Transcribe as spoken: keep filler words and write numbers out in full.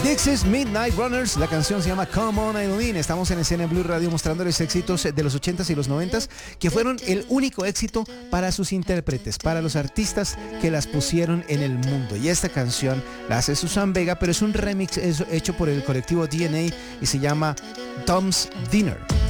Dixie's Midnight Runners, la canción se llama Come On Eileen. Estamos en Escena Blue Radio mostrándoles éxitos de los ochentas y los noventas que fueron el único éxito para sus intérpretes, para los artistas que las pusieron en el mundo. Y esta canción la hace Susan Vega, pero es un remix hecho por el colectivo D N A y se llama Tom's Dinner.